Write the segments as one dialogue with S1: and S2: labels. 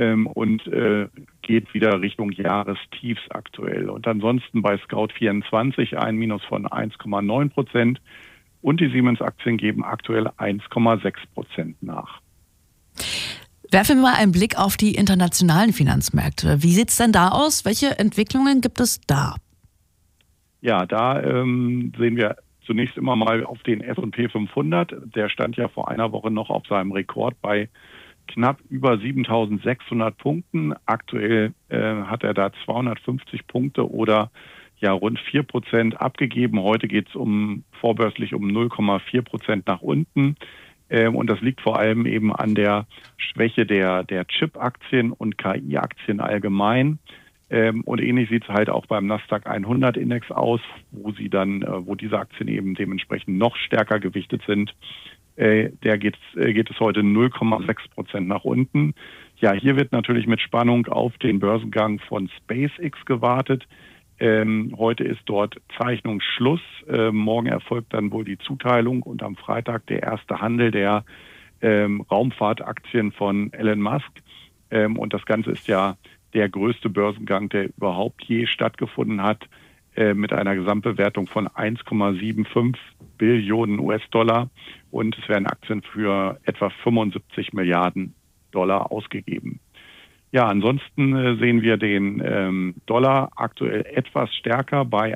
S1: und geht wieder Richtung Jahrestiefs aktuell. Und ansonsten bei Scout24 ein Minus von 1,9% und die Siemens-Aktien geben aktuell 1,6% nach.
S2: Werfen wir mal einen Blick auf die internationalen Finanzmärkte. Wie sieht es denn da aus? Welche Entwicklungen gibt es da?
S1: Ja, da sehen wir zunächst immer mal auf den S&P 500. Der stand ja vor einer Woche noch auf seinem Rekord bei knapp über 7.600 Punkten. Aktuell hat er da 250 Punkte oder ja rund 4% abgegeben. Heute geht es vorbörslich um 0,4% nach unten. Und das liegt vor allem eben an der Schwäche der Chip-Aktien und KI-Aktien allgemein. Und ähnlich sieht es halt auch beim Nasdaq 100 Index aus, wo diese Aktien eben dementsprechend noch stärker gewichtet sind. Geht es heute 0,6% nach unten. Ja, hier wird natürlich mit Spannung auf den Börsengang von SpaceX gewartet. Heute ist dort Zeichnungsschluss. Morgen erfolgt dann wohl die Zuteilung und am Freitag der erste Handel der Raumfahrtaktien von Elon Musk. Und das Ganze ist ja der größte Börsengang, der überhaupt je stattgefunden hat, mit einer Gesamtbewertung von 1,75 Billionen US-Dollar. Und es werden Aktien für etwa 75 Milliarden Dollar ausgegeben. Ja, ansonsten sehen wir den Dollar aktuell etwas stärker bei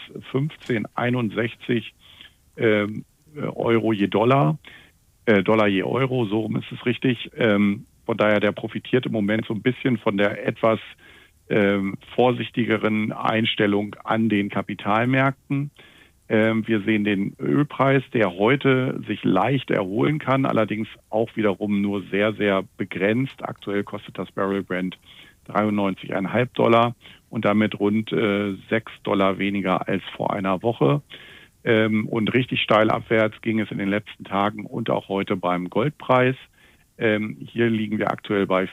S1: 1,1561 Euro je Dollar. Dollar je Euro, so rum ist es richtig. Von daher, der profitiert im Moment so ein bisschen von der etwas vorsichtigeren Einstellung an den Kapitalmärkten. Wir sehen den Ölpreis, der heute sich leicht erholen kann, allerdings auch wiederum nur sehr, sehr begrenzt. Aktuell kostet das Barrel Brent 93,5 Dollar und damit rund $6 weniger als vor einer Woche. Und richtig steil abwärts ging es in den letzten Tagen und auch heute beim Goldpreis. Hier liegen wir aktuell bei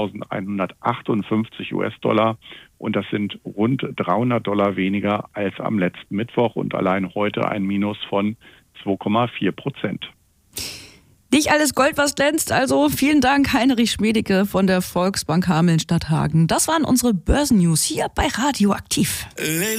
S1: 4.158 US-Dollar und das sind rund $300 weniger als am letzten Mittwoch und allein heute ein Minus von 2,4%.
S2: Nicht alles Gold, was glänzt. Also vielen Dank, Heinrich Schmedeke von der Volksbank Hameln-Stadthagen. Das waren unsere Börsennews hier bei Radio Aktiv.